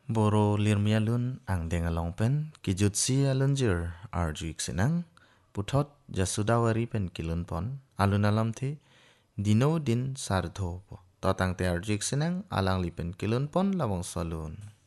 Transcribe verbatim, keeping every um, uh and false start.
Boro lirmialun ang dengalong pen kijutsi alunjir arjuik sinang puthot jasudawari pen kilun pon alun alam the dino din sardho po totang te arjuik sinang alang lipen kilun pon lawang salun.